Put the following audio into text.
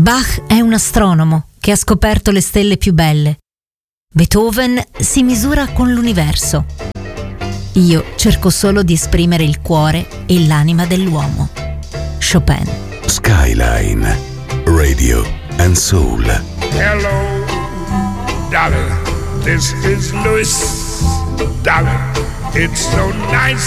Bach è un astronomo che ha scoperto le stelle più belle. Beethoven si misura con l'universo. Io cerco solo di esprimere il cuore e l'anima dell'uomo. Chopin. Skyline Radio and Soul. Hello, darling, this is Louis. Darling, it's so nice